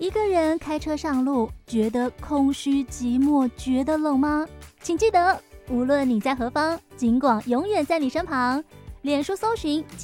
一个人开车上路，觉得空虚寂寞，觉得冷吗？请记得，无论你在何方，警广永远在你身旁。脸书搜寻